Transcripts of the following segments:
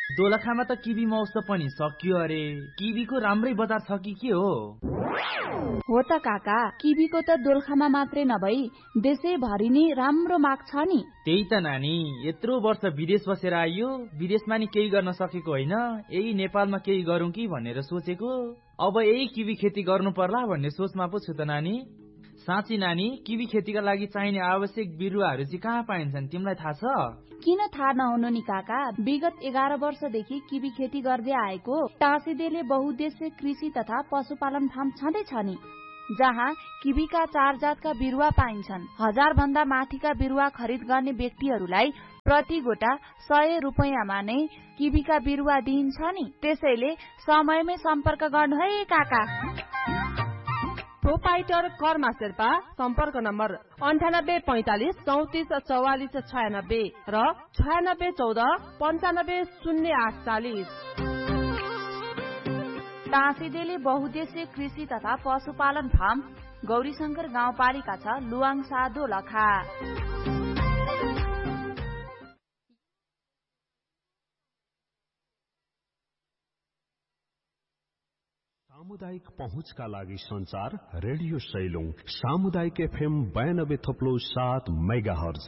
दोलखामा त किबी महोत्सव पनि सकियो अरे। किबीको राम्रै बजार छ कि के हो? हो त काका, किबीको त दोलखामा मात्रै नभई देशैभरि नै राम्रो माग छ नि। त्यही त नानी, यत्रो वर्ष विदेश बसेर आइयो, विदेशमा नि केही गर्न सकेको होइन, यही नेपालमा केही गरौँ कि भनेर सोचेको। अब यही किबी खेती गर्नु पर्ला भन्ने सोचमा पो छु त नानी। साँच्ची नानी, किबी खेतीका लागि चाहिने आवश्यक बिरुवाहरू चाहिँ कहाँ पाइन्छन्, तिमीलाई थाहा छ? किन थाहा नहुनु नि काका, विगत 11 वर्षदेखि किबी खेती गर्दै आएको टाँसीदेले बहुउद्देश्य कृषि तथा पशुपालन फार्म छँदैछ नि, जहाँ किबीका 4 जातका बिरुवा पाइन्छन्। 1000 भन्दा माथिका बिरुवा खरिद गर्ने व्यक्तिहरूलाई प्रति गोटा 100 रुपैयाँमा नै किबीका बिरुवा दिइन्छ नि। त्यसैले समयमै सम्पर्क गर्नु है काका। प्रोपाइटर कर्मा शेर्पा, सम्पर्क नम्बर 9845 34 44 96 र 9614 95 0840। टाँसीदेले बहुउद्देश्य कृषि तथा पशुपालन फार्म गौरीशंकर गाउँपालिका छ, लुवाङसा दोलखा। सामुदायिक पहुँचका लागि संचार रेडियो सैलुङ सामुदायिक FM 92.7 मेगाहर्ज।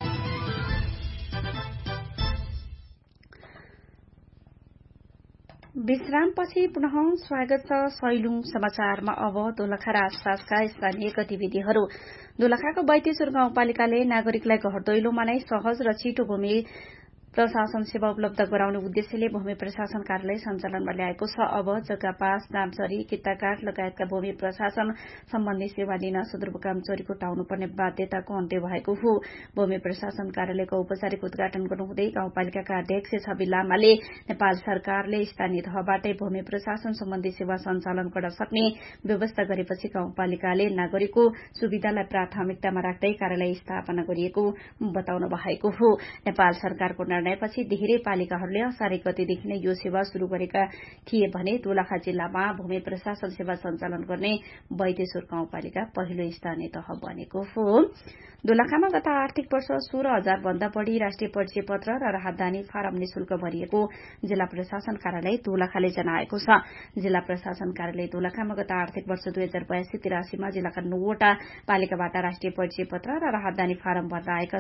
विश्रामपछि पुनः स्वागत छ सैलुङ समाचारमा। अब दोलखा र आसपासका स्थानीय गतिविधिहरू। दोलखाको बैतेश्वर गाउँपालिकाले नागरिकलाई घर दैलोमा नै सहज र छिटो भूमि प्रशासन सेवा उपलब्ध गराउने उद्देश्यले भूमि प्रशासन कार्यालय सञ्चालनमा ल्याएको छ। अब जग्गा पास, नामचरी, किताकाट लगायतका भूमि प्रशासन सम्बन्धी सेवा लिन सदरमुकाम चोरी कोटाउनुपर्ने बाध्यताको अन्त्य भएको हो। भूमि प्रशासन कार्यालयको औपचारिक उद्घाटन गर्नुहुँदै गाउँपालिकाका अध्यक्ष छवि लामाले नेपाल सरकारले स्थानीय तहबाटै भूमि प्रशासन सम्बन्धी सेवा सञ्चालन गर्न सक्ने व्यवस्था गरेपछि गाउँपालिकाले नागरिकको सुविधालाई प्राथमिकतामा राख्दै कार्यालय स्थापना गरिएको बताउनु भएको हो। नेपाल सरकारको पछि धेरै पालिकाहरूले असारे गतेदेखि नै यो सेवा शुरू गरेका थिए भने दोलखा जिल्लामा भूमि प्रशासन सेवा सञ्चालन गर्ने बैतेश्वर गाउँपालिका पहिलो स्थानीय तह बनेको हो। दोलखामा गत आर्थिक वर्ष 16,000 भन्दा बढ़ी राष्ट्रिय परिचय पत्र र राहतदानी फारम निशुल्क भरिएको जिल्ला प्रशासन कार्यालय दोलखाले जनाएको छ। जिल्ला प्रशासन कार्यालय दोलखामा गत आर्थिक वर्ष 2082-83 मा जिल्लाका 9 वटा पालिकाबाट राष्ट्रिय परिचय पत्र र राहतदानी फारम भर्न आएका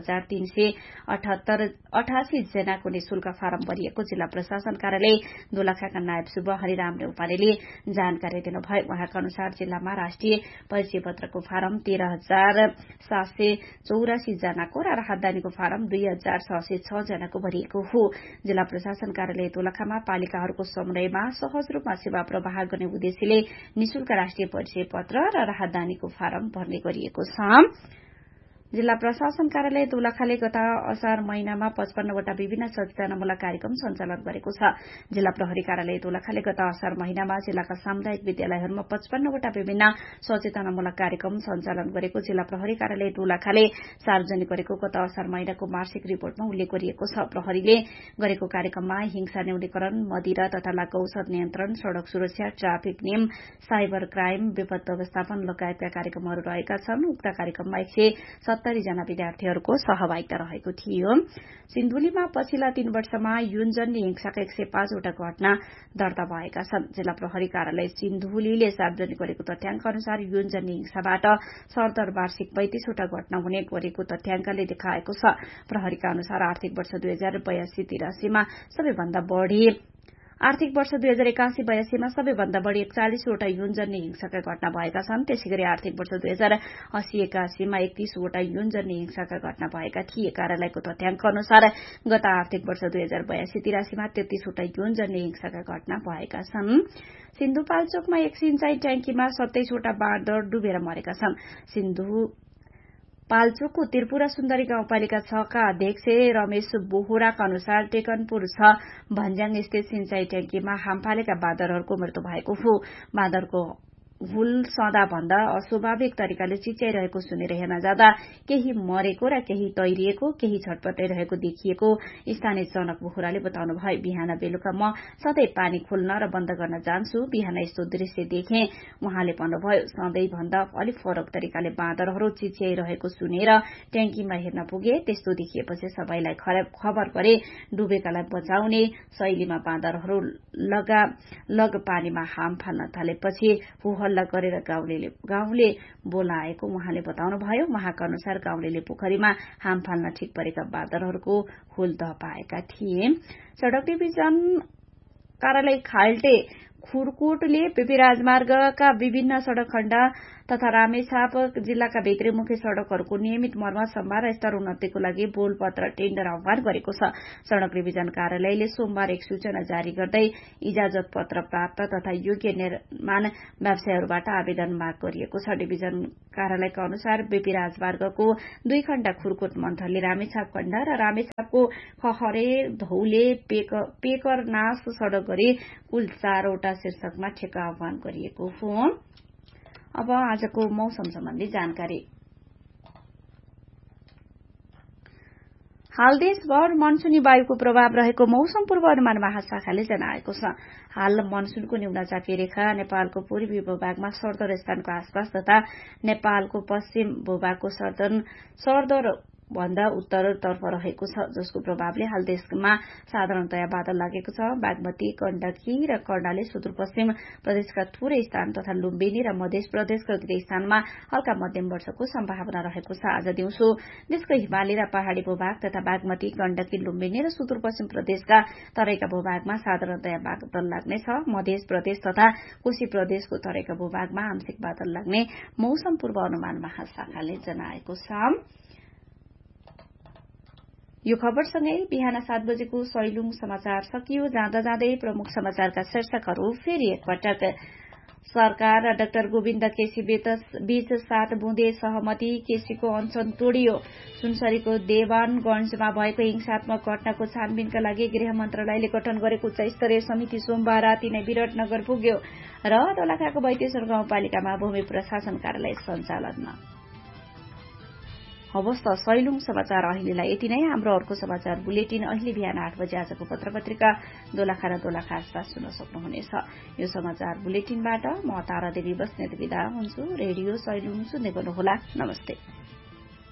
16,388 जनाको निशुल्क फारम भरिएको जिल्ला प्रशासन कार्यालय दोलखाका नायब सुब्बा हरिराम नेउपानेले जानकारी दिनुभयो। उहाँका अनुसार जिल्लामा राष्ट्रिय परिचय पत्रको फारम 13,784 जनाको र राहतदानीको फारम 2,606 जनाको भरिएको हो। जिल्ला प्रशासन कार्यालय दोलखामा पालिकाहरूको समन्वयमा सहज रूपमा सेवा प्रवाह गर्ने उद्देश्यले निशुल्क राष्ट्रिय परिचय पत्र र राहतदानीको फारम भर्ने गरिएको छ। जिल्ला प्रशासन कार्यालय दोलखाले गत असार महिनामा 55 वटा विभिन्न सचेतनामूलक कार्यक्रम सञ्चालन गरेको छ। जिल्ला प्रहरी कार्यालय दोलखाले गत असार महिनामा जिल्लाका सामुदायिक विद्यालयहरूमा 55 वटा विभिन्न सचेतनामूलक कार्यक्रम सञ्चालन गरेको जिल्ला प्रहरी कार्यालय दोलखाले सार्वजनिक गरेको गत असार महिनाको मासिक रिपोर्टमा उल्लेख गरिएको छ। प्रहरीले गरेको कार्यक्रममा हिंसा न्यूनीकरण, मदिरा तथा लागू औषध नियन्त्रण, सड़क सुरक्षा, ट्राफिक नियम, साइबर क्राइम, विपद व्यवस्थापन लगायतका कार्यक्रमहरू रहेका छन्। उक्त कार्यक्रममा 170 जना विद्यार्थीहरूको सहभागिता रहेको थियो। सिन्धुलीमा पछिल्ला 3 वर्षमा यौनजन्य हिंसाका 105 वटा घटना दर्ता भएका छन्। जिल्ला प्रहरी कार्यालय सिन्धुलीले सार्वजनिक गरेको तथ्याङ्क अनुसार यौनजन्य हिंसाबाट सरदर वार्षिक 35 वटा घटना हुने गरेको तथ्याङ्कले देखाएको छ। प्रहरीका अनुसार आर्थिक वर्ष 2082-83 मा सबैभन्दा बढ़ी आर्थिक वर्ष 2081-82 मा सबैभन्दा बढ़ी 41 वटा यौनजन्य हिंसाका घटना भएका छन्। त्यसैगरी आर्थिक वर्ष 2080-81 मा 31 वटा यौनजन्य हिंसाका घटना भएका थिए। कार्यालयको तथ्याङ्क अनुसार गत आर्थिक वर्ष 2082-83 मा 33 वटा यौनजन्य हिंसाका घटना भएका छन्। सिन्धुपाल्चोकमा एक सिंचाई ट्याङ्कीमा 27 वटा बाँदर डुबेर मरेका छन्। पाल्चोकको त्रिपुरा सुन्दरी गाउँपालिका 6 का अध्यक्ष रमेश बोहराका अनुसार टेकनपुर 6 भन्ज्याङ स्थित सिंचाई ट्याङ्कीमा हामफालेका बाँदरहरूको मृत्यु भएको हो। बाँदरको हुल सदा भन्दा अस्वाभाविक तरिकाले चिच्याइरहेको सुनेर हेर्न जाँदा केही मरेको र केही तैरिएको केही छटपटाइरहेको देखिएको स्थानीय जनक बोहराले बताउनु भयो। बिहान बेलुका म सधैँ पानी खोल्न र बन्द गर्न जान्छु, बिहान यस्तो दृश्य देखे। उहाँले भन्नुभयो सधैँ भन्दा अलिक फरक तरिकाले बाँदरहरू चिच्याइरहेको सुनेर ट्याङ्कीमा हेर्न पुगे। त्यस्तो देखिएपछि सबैलाई खबर गरे। डुबेकालाई बचाउने शैलीमा बाँदरहरू लग पानीमा हाम फाल्न थालेपछि हुहल्ला गरेर गाउँले बोलाएको उहाँले बताउनुभयो। उहाँका अनुसार गाउँले पोखरीमा हाम फाल्न ठिक परेका बाँदरहरूको हुल पाएका थिए। सड़क डिभिजन कार्यालय खाल्टे खुरकोटले पेपी राजमार्गका विभिन्न सड़क खण्ड तथा रामेछाप जिल्लाका भित्री मुख्य सड़कहरूको नियमित मर्मत सम्भार र स्तरोन्नतिको लागि बोलपत्र टेन्डर आह्वान गरेको छ। सड़क डिभिजन कार्यालयले सोमबार एक सूचना जारी गर्दै इजाजत पत्र प्राप्त तथा योग्य निर्माण व्यवसायहरूबाट आवेदन माग गरिएको छ। डिभिजन कार्यालयका अनुसार बेपी राजमार्गको 2 खण्ड खुरकोट मन्थली रामेछाप खण्ड र रामेछापको खहरे धौले पेकरनास सड़क गरी कुल 4 वटा शीर्षकमा ठेक्का आह्वान गरिएको हो। अब आजको मौसम सम्बन्धी जानकारी। हाल देशभर मनसूनी वायुको प्रभाव रहेको मौसम पूर्वानुमान महाशाखाले जनाएको छ। हाल मनसूनको न्यूनचापी रेखा नेपालको पूर्वी भूभागमा सरदर स्थानको आसपास तथा नेपालको पश्चिम भूभागको सरदर भन्दा उत्तरतर्फ रहेको छ, जसको प्रभावले हाल देशमा साधारणतया बादल लागेको छ। बागमती, गण्डकी र कर्णाली सुदूरपश्चिम प्रदेशका थोरै स्थान तथा लुम्बिनी र मध्य प्रदेशका केही स्थानमा हल्का मध्यम वर्षाको सम्भावना रहेको छ। आज दिउँसो देशको हिमाली र पहाड़ी भूभाग तथा बागमती, गण्डकी, लुम्बिनी र सुदूरपश्चिम प्रदेशका तराईका भूभागमा साधारणतया बादल लाग्नेछ। मध्य प्रदेश तथा कोशी प्रदेशको तराईका भूभागमा आंशिक बादल लाग्ने मौसम पूर्वानुमान महाशाखाले जनाएको छ। यो खबरसँगै बिहान 7 बजेको सैलुङ समाचार सकियो। जाँदा जाँदै प्रमुख समाचारका शीर्षकहरू फेरि एकपटक। सरकार र डाक्टर गोविन्द केसी बीच 7 बुँदे सहमति, केसीको अनशन तोडियो। सुनसरीको देवानगंजमा भएको हिंसात्मक घटनाको छानबिनका लागि गृह मन्त्रालयले गठन गरेको उच्चस्तरीय समिति सोमबार राति नै विराटनगर पुग्यो र दोलखाको बैतेश्वर गाउँपालिकामा भूमि प्रशासन कार्यालय सञ्चालनमा। हवस् त सैलुङ समाचार अहिलेलाई यति नै। हाम्रो अर्को समाचार बुलेटिन अहिले बिहान 8 बजे आजको पत्रपत्रिका दोलखा र दोलखा आसपास सुन्न सक्नुहुनेछ। यो समाचार बुलेटिनबाट म तारादेवी बस्नेत बिदा हुन्छु। रेडियो सैलुङ सुन्दै गर्नुहोला। नमस्ते।